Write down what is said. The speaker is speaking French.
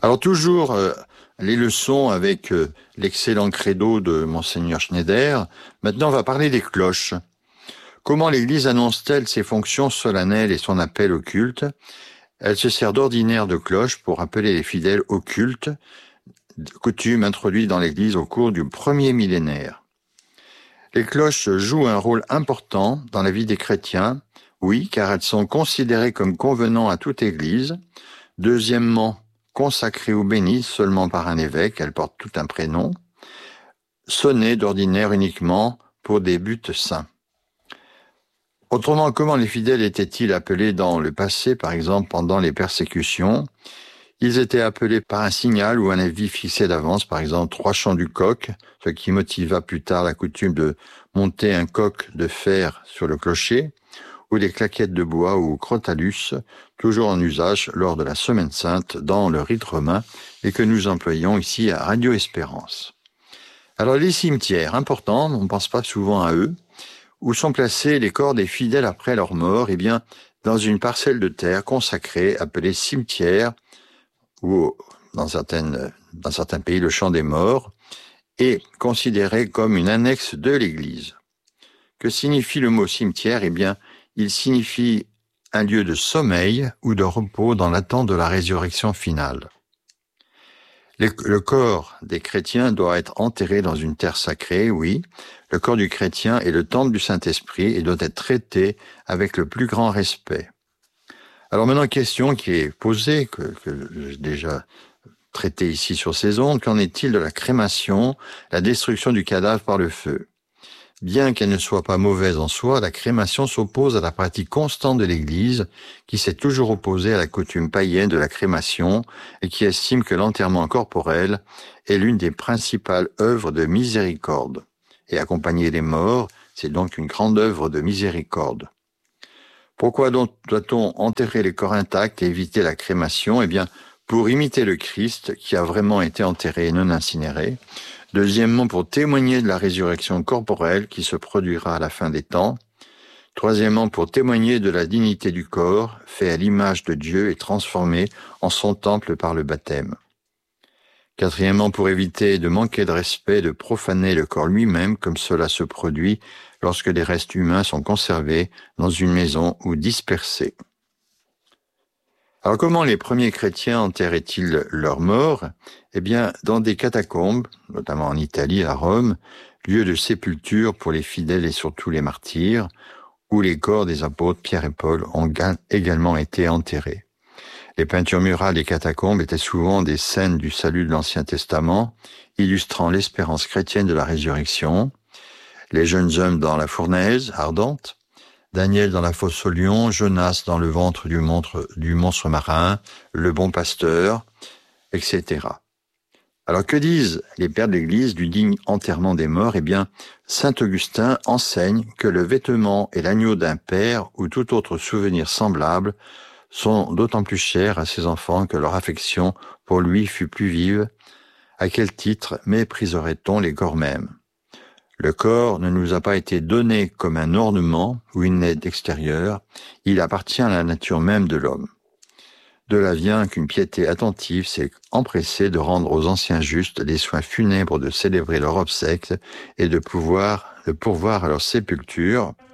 Alors toujours les leçons avec l'excellent credo de Monseigneur Schneider. Maintenant, on va parler des cloches. Comment l'Église annonce-t-elle ses fonctions solennelles et son appel au culte? Elle se sert d'ordinaire de cloches pour appeler les fidèles au culte, coutume introduite dans l'Église au cours du premier millénaire. Les cloches jouent un rôle important dans la vie des chrétiens, oui, car elles sont considérées comme convenant à toute Église. Deuxièmement, consacrées ou bénies seulement par un évêque, elles portent tout un prénom, sonnées d'ordinaire uniquement pour des buts saints. Autrement, comment les fidèles étaient-ils appelés dans le passé, par exemple pendant les persécutions? Ils étaient appelés par un signal ou un avis fixé d'avance, par exemple 3 chants du coq, ce qui motiva plus tard la coutume de monter un coq de fer sur le clocher, ou des claquettes de bois ou crotalus, toujours en usage lors de la Semaine Sainte dans le rite romain et que nous employons ici à Radio Espérance. Alors les cimetières, importants, on ne pense pas souvent à eux, où sont placés les corps des fidèles après leur mort, eh bien, dans une parcelle de terre consacrée, appelée cimetière, ou dans certains pays, le champ des morts, est considéré comme une annexe de l'Église. Que signifie le mot cimetière? Eh bien, il signifie un lieu de sommeil ou de repos dans l'attente de la résurrection finale. Le corps des chrétiens doit être enterré dans une terre sacrée, oui. Le corps du chrétien est le temple du Saint-Esprit et doit être traité avec le plus grand respect. Alors maintenant, question qui est posée, que j'ai déjà traitée ici sur ces ondes, qu'en est-il de la crémation, la destruction du cadavre par le feu? Bien qu'elle ne soit pas mauvaise en soi, la crémation s'oppose à la pratique constante de l'Église, qui s'est toujours opposée à la coutume païenne de la crémation et qui estime que l'enterrement corporel est l'une des principales œuvres de miséricorde. Et accompagner les morts, c'est donc une grande œuvre de miséricorde. Pourquoi donc doit-on enterrer les corps intacts et éviter la crémation? Eh bien, pour imiter le Christ qui a vraiment été enterré et non incinéré. Deuxièmement, pour témoigner de la résurrection corporelle qui se produira à la fin des temps. Troisièmement, pour témoigner de la dignité du corps, fait à l'image de Dieu et transformé en son temple par le baptême. Quatrièmement, pour éviter de manquer de respect, de profaner le corps lui-même, comme cela se produit lorsque des restes humains sont conservés dans une maison ou dispersés. Alors comment les premiers chrétiens enterraient-ils leurs morts? Eh bien, dans des catacombes, notamment en Italie, à Rome, lieu de sépulture pour les fidèles et surtout les martyrs, où les corps des apôtres Pierre et Paul ont également été enterrés. Les peintures murales des catacombes étaient souvent des scènes du salut de l'Ancien Testament, illustrant l'espérance chrétienne de la résurrection. Les jeunes hommes dans la fournaise ardente, Daniel dans la fosse au lion, Jonas dans le ventre du monstre marin, le bon pasteur, etc. Alors que disent les pères de l'Église du digne enterrement des morts? Eh bien, saint Augustin enseigne que le vêtement et l'agneau d'un père ou tout autre souvenir semblable sont d'autant plus chers à ses enfants que leur affection pour lui fut plus vive. À quel titre mépriserait-on les corps mêmes? Le corps ne nous a pas été donné comme un ornement ou une aide extérieure, il appartient à la nature même de l'homme. De là vient qu'une piété attentive s'est empressée de rendre aux anciens justes les soins funèbres de célébrer leur obsèque et de pourvoir à leur sépulture.